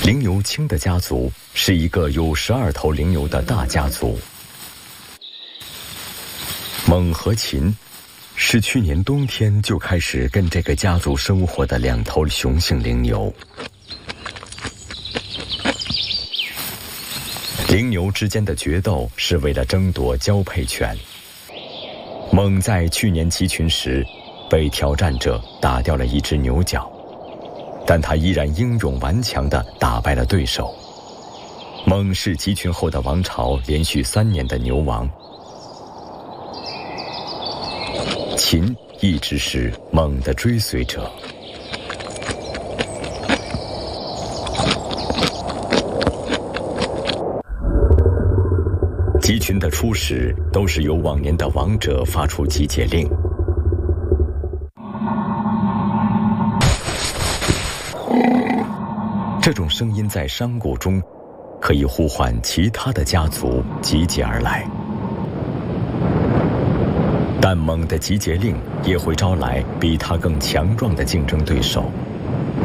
灵牛卿的家族是一个有12头灵牛的大家族。蒙和秦是去年冬天就开始跟这个家族生活的2头雄性灵牛。灵牛之间的决斗是为了争夺交配权。蒙在去年集群时被挑战者打掉了一只牛角，但他依然英勇顽强地打败了对手。蒙是集群后的王朝连续3年的牛王。秦一直是蒙的追随者。集群的初始都是由往年的王者发出集结令。这种声音在山谷中可以呼唤其他的家族集结而来，但蒙的集结令也会招来比他更强壮的竞争对手。